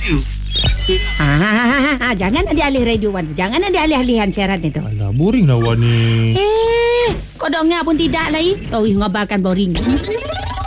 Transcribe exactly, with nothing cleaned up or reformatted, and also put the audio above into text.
radio. Ah, jangan ada alih radio Wan. Jangan ada alih-alihan siaran itu. Alah, boring lah Wan ni. Eh, kau dengar pun tidak lagi. Oh, ngabarkan boring.